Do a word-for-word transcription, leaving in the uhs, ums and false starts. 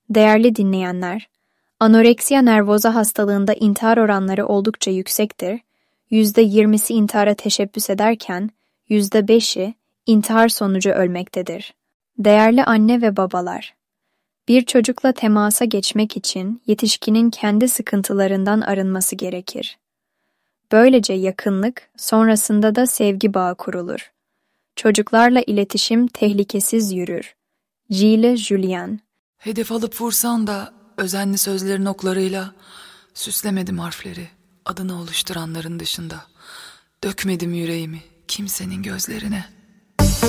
Değerli dinleyenler, anoreksiya nervoza hastalığında intihar oranları oldukça yüksektir. yüzde yirmisi intihara teşebbüs ederken yüzde beşi intihar sonucu ölmektedir. Değerli anne ve babalar, bir çocukla temasa geçmek için yetişkinin kendi sıkıntılarından arınması gerekir. Böylece yakınlık, sonrasında da sevgi bağı kurulur. Çocuklarla iletişim tehlikesiz yürür. Gilles Julien. Hedef alıp vursan da özenli sözlerin oklarıyla süslemedim harfleri adını oluşturanların dışında. Dökmedim yüreğimi kimsenin gözlerine.